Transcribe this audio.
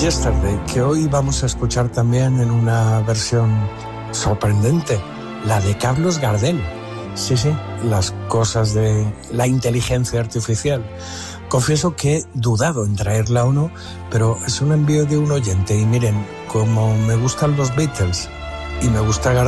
Yesterday, que hoy vamos a escuchar también en una versión sorprendente, la de Carlos Gardel. Sí, las cosas de la inteligencia artificial. Confieso que he dudado en traerla o no, pero es un envío de un oyente y miren, como me gustan los Beatles y me gusta Gardel,